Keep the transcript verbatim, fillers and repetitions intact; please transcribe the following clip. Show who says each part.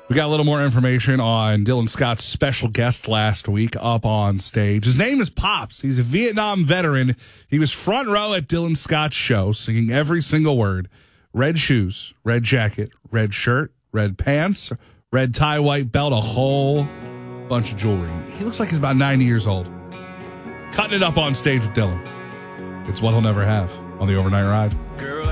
Speaker 1: We got a little more information on Dylan Scott's special guest last week up on stage. His name is Pops. He's a Vietnam veteran. He was front row at Dylan Scott's show, singing every single word. Red shoes, red jacket, red shirt, red pants, red tie, white belt, a whole bunch of jewelry. He looks like he's about ninety years old. Cutting it up on stage with Dylan. It's what he'll never have on the Overnight Ride.